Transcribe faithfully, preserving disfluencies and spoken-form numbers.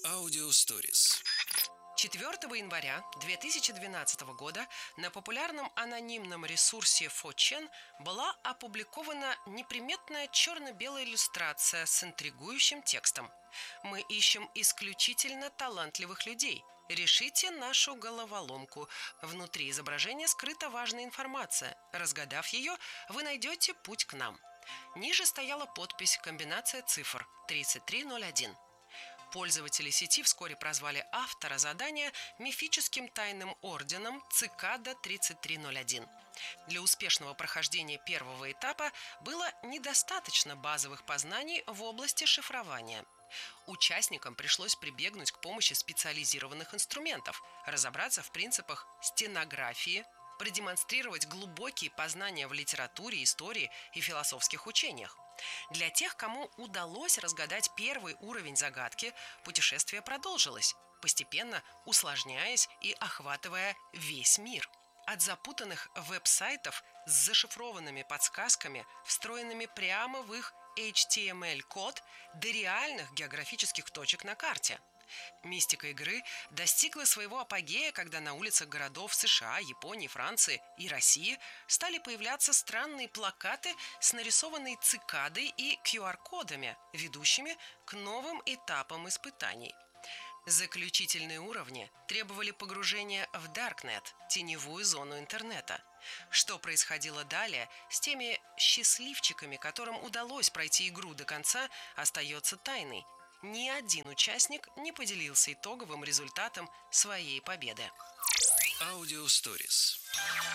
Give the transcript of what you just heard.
Аудио Stories. четвёртого января две тысячи двенадцатого года на популярном анонимном ресурсе фор чан была опубликована неприметная черно-белая иллюстрация с интригующим текстом. «Мы ищем исключительно талантливых людей. Решите нашу головоломку. Внутри изображения скрыта важная информация. Разгадав ее, вы найдете путь к нам». Ниже стояла подпись «Комбинация цифр тридцать три ноль один». Пользователи сети вскоре прозвали автора задания мифическим тайным орденом Цикада тридцать три ноль один. Для успешного прохождения первого этапа было недостаточно базовых познаний в области шифрования. Участникам пришлось прибегнуть к помощи специализированных инструментов, разобраться в принципах стенографии, продемонстрировать глубокие познания в литературе, истории и философских учениях. Для тех, кому удалось разгадать первый уровень загадки, путешествие продолжилось, постепенно усложняясь и охватывая весь мир. От запутанных веб-сайтов с зашифрованными подсказками, встроенными прямо в их эйч ти эм эль-код, до реальных географических точек на карте. Мистика игры достигла своего апогея, когда на улицах городов США, Японии, Франции и России стали появляться странные плакаты с нарисованной цикадой и ку ар-кодами, ведущими к новым этапам испытаний. Заключительные уровни требовали погружения в Даркнет, теневую зону интернета. Что происходило далее с теми счастливчиками, которым удалось пройти игру до конца, остается тайной. Ни один участник не поделился итоговым результатом своей победы. Аудио Stories.